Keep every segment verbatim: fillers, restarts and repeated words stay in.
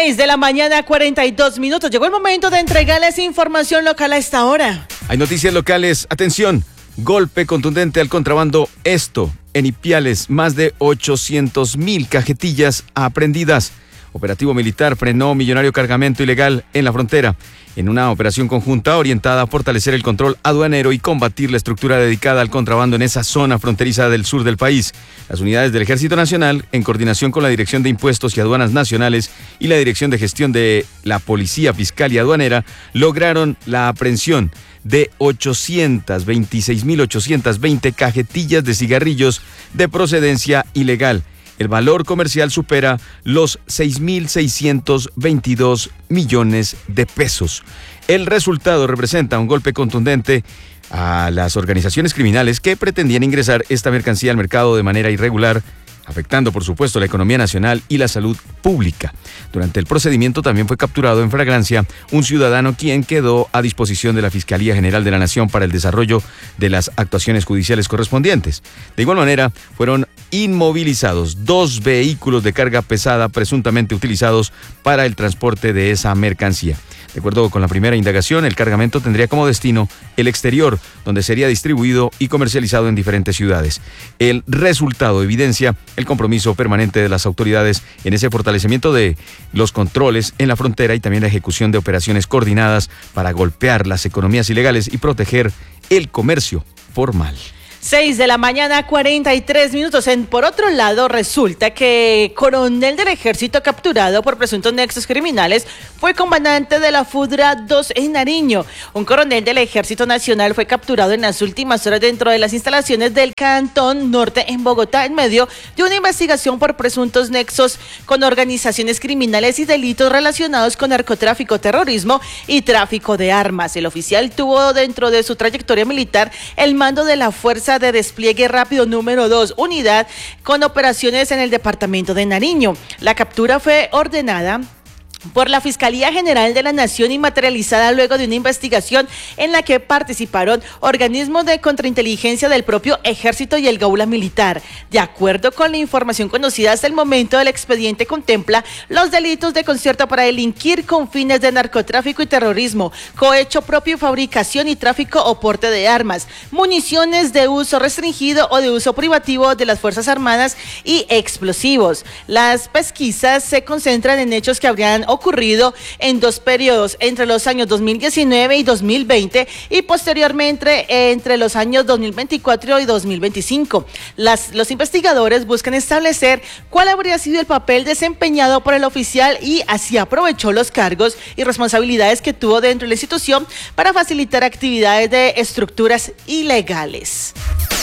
seis de la mañana, cuarenta y dos minutos. Llegó el momento de entregarles información local a esta hora. Hay noticias locales. Atención, golpe contundente al contrabando. Esto, en Ipiales, más de ochocientos mil cajetillas aprehendidas. Operativo militar frenó millonario cargamento ilegal en la frontera. En una operación conjunta orientada a fortalecer el control aduanero y combatir la estructura dedicada al contrabando en esa zona fronteriza del sur del país. Las unidades del Ejército Nacional, en coordinación con la Dirección de Impuestos y Aduanas Nacionales y la Dirección de Gestión de la Policía Fiscal y Aduanera, lograron la aprehensión de ochocientas veintiséis mil ochocientas veinte cajetillas de cigarrillos de procedencia ilegal. El valor comercial supera los seis mil seiscientos veintidós millones de pesos. El resultado representa un golpe contundente a las organizaciones criminales que pretendían ingresar esta mercancía al mercado de manera irregular, afectando por supuesto la economía nacional y la salud pública. Durante el procedimiento también fue capturado en flagrancia un ciudadano quien quedó a disposición de la Fiscalía General de la Nación para el desarrollo de las actuaciones judiciales correspondientes. De igual manera, fueron inmovilizados dos vehículos de carga pesada presuntamente utilizados para el transporte de esa mercancía. De acuerdo con la primera indagación, el cargamento tendría como destino el exterior, donde sería distribuido y comercializado en diferentes ciudades. El resultado evidencia el compromiso permanente de las autoridades en ese fortalecimiento de los controles en la frontera y también la ejecución de operaciones coordinadas para golpear las economías ilegales y proteger el comercio formal. seis de la mañana, cuarenta y tres minutos. En, por otro lado, resulta que coronel del ejército capturado por presuntos nexos criminales fue comandante de la FUDRA dos en Nariño. Un coronel del Ejército Nacional fue capturado en las últimas horas dentro de las instalaciones del Cantón Norte en Bogotá en medio de una investigación por presuntos nexos con organizaciones criminales y delitos relacionados con narcotráfico, terrorismo y tráfico de armas. El oficial tuvo dentro de su trayectoria militar el mando de la Fuerza de Despliegue Rápido número dos, unidad con operaciones en el departamento de Nariño. La captura fue ordenada por la Fiscalía General de la Nación y materializada luego de una investigación en la que participaron organismos de contrainteligencia del propio Ejército y el Gaula Militar. De acuerdo con la información conocida hasta el momento, el expediente contempla los delitos de concierto para delinquir con fines de narcotráfico y terrorismo, cohecho propio, fabricación y tráfico o porte de armas, municiones de uso restringido o de uso privativo de las Fuerzas Armadas y explosivos. Las pesquisas se concentran en hechos que habrían ocurrido en dos periodos, entre los años dos mil diecinueve y dos mil veinte y posteriormente entre los años dos mil veinticuatro y dos mil veinticinco. Las, los investigadores buscan establecer cuál habría sido el papel desempeñado por el oficial y así aprovechó los cargos y responsabilidades que tuvo dentro de la institución para facilitar actividades de estructuras ilegales.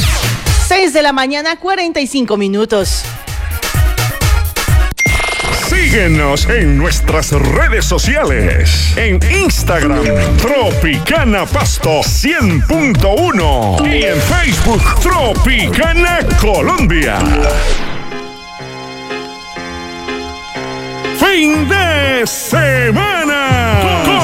seis de la mañana, cuarenta y cinco minutos. Síguenos en nuestras redes sociales. En Instagram, Tropicana Pasto cien punto uno. Y en Facebook, Tropicana Colombia. Fin de semana